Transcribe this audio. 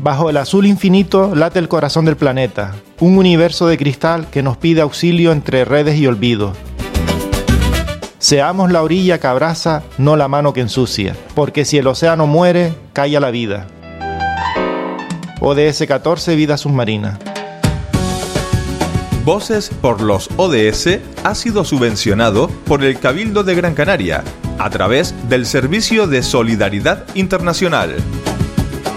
Bajo el azul infinito late el corazón del planeta, un universo de cristal que nos pide auxilio entre redes y olvido. Seamos la orilla que abraza, no la mano que ensucia, porque si el océano muere, calla la vida. ODS 14, Vida Submarina. Voces por los ODS ha sido subvencionado por el Cabildo de Gran Canaria a través del Servicio de Solidaridad Internacional.